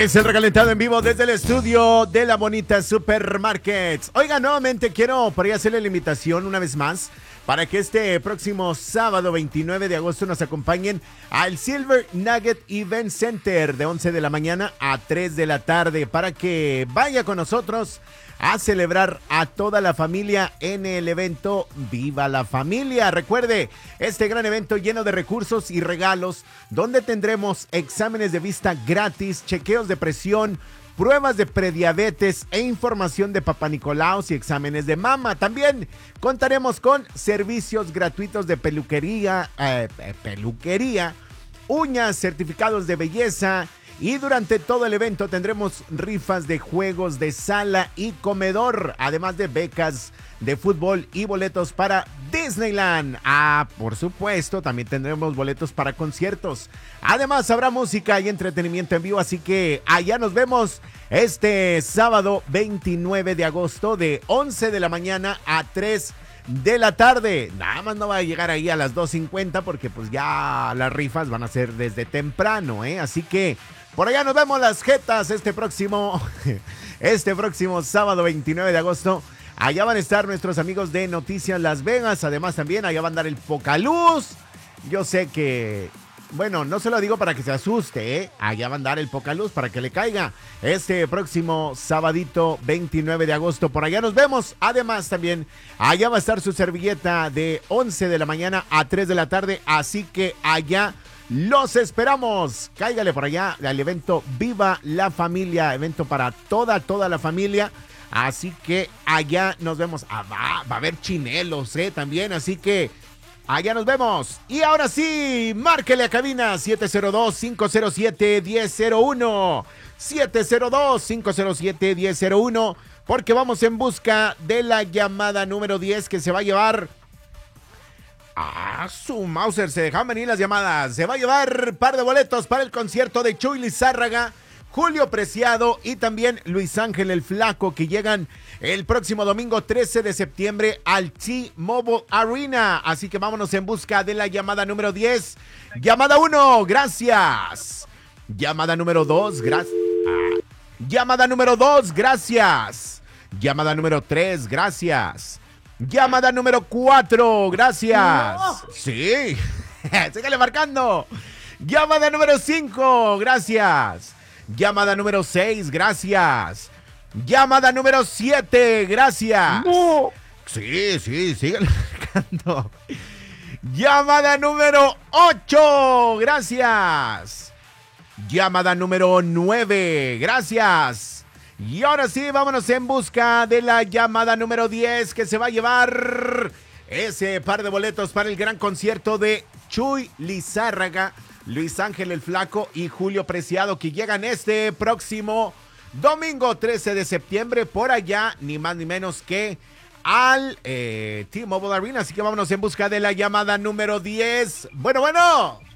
Es el recalentado en vivo desde el estudio de la bonita Supermarkets. Oiga, nuevamente quiero por ahí hacerle la invitación una vez más para que este próximo sábado 29 de agosto nos acompañen al Silver Nugget Event Center de 11 de la mañana a 3 de la tarde para que vaya con nosotros a celebrar a toda la familia en el evento Viva la Familia. Recuerde, este gran evento lleno de recursos y regalos, donde tendremos exámenes de vista gratis, chequeos de presión, pruebas de prediabetes e información de Papá Nicolaos y exámenes de mama. También contaremos con servicios gratuitos de peluquería, uñas, certificados de belleza. Y durante todo el evento tendremos rifas de juegos de sala y comedor, además de becas de fútbol y boletos para Disneyland. Por supuesto, también tendremos boletos para conciertos. Además, habrá música y entretenimiento en vivo, así que allá nos vemos este sábado 29 de agosto de 11 de la mañana a 3 de la tarde. Nada más no va a llegar ahí a las 2:50 porque pues ya las rifas van a ser desde temprano, Así que por allá nos vemos las jetas este próximo sábado 29 de agosto. Allá van a estar nuestros amigos de Noticias Las Vegas. Además también allá va a andar el Pocaluz. Yo sé que, bueno, no se lo digo para que se asuste, Allá va a andar el Pocaluz para que le caiga este próximo sabadito 29 de agosto. Por allá nos vemos. Además también allá va a estar su servilleta de 11 de la mañana a 3 de la tarde. Así que allá los esperamos. Cáigale por allá al evento Viva la Familia, evento para toda la familia. Así que allá nos vemos. Va a haber chinelos, también. Así que allá nos vemos. Y ahora sí, márquele a cabina 702-507-1001. 702-507-1001. Porque vamos en busca de la llamada número 10 que se va a llevar. Su Mauser, se dejaron venir las llamadas. Se va a llevar par de boletos para el concierto de Chuy Lizárraga, Julio Preciado y también Luis Ángel el Flaco, que llegan el próximo domingo 13 de septiembre al T-Mobile Arena. Así que vámonos en busca de la llamada número 10. Llamada 1, gracias. Llamada número 2, gracias. Llamada número 2, gracias. Llamada número 3, gracias. Llamada número 4, gracias. No. Sí, sígale marcando. Llamada número 5, gracias. Llamada número 6, gracias. Llamada número 7, gracias. No. Sí, sígale marcando. Llamada número 8, gracias. Llamada número 9, gracias. Y ahora sí, vámonos en busca de la llamada número 10 que se va a llevar ese par de boletos para el gran concierto de Chuy Lizárraga, Luis Ángel el Flaco y Julio Preciado, que llegan este próximo domingo 13 de septiembre por allá, ni más ni menos que al T-Mobile Arena. Así que vámonos en busca de la llamada número 10. Bueno.